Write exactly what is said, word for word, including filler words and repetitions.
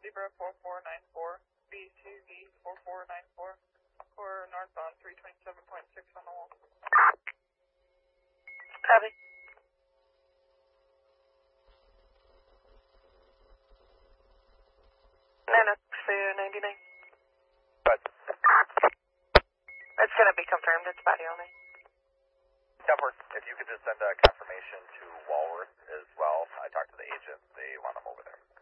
Zebra four four nine four, B two V four four nine four, or northbound three twenty-seven point six on the wall. Copy. Nano for ninety-nine. But It's going to be confirmed. It's body only. Denver, if you could just send a confirmation to Walworth as well. I talked to the agent. They want them over there.